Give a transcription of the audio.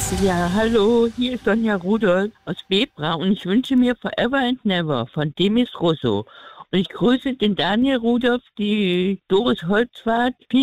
Ja, hallo, hier ist Sonja Rudolph aus Bebra und ich wünsche mir Forever and Never von Demis Russo. Und ich grüße den Daniel Rudolph, die Doris Holzwart.